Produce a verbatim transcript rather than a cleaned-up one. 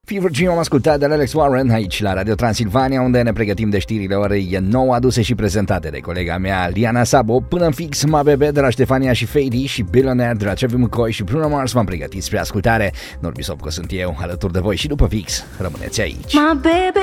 Fever Dream am ascultat de la Alex Warren aici la Radio Transilvania, unde ne pregătim de știrile orei nouă aduse și prezentate de colega mea Liana Sabo. Până în fix, Ma Bebe de la Ștefania și Fady și Billionaire de la Trevi McCoy și Bruno Mars v-am pregătit spre ascultare. Norbi Sopco sunt eu, alături de voi și după fix rămâneți aici. My baby